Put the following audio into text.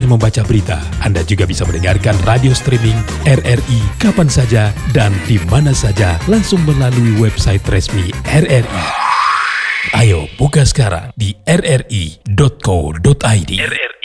membaca berita, Anda juga bisa mendengarkan radio streaming RRI kapan saja dan di mana saja langsung melalui website resmi RRI. Ayo buka sekarang di rri.co.id.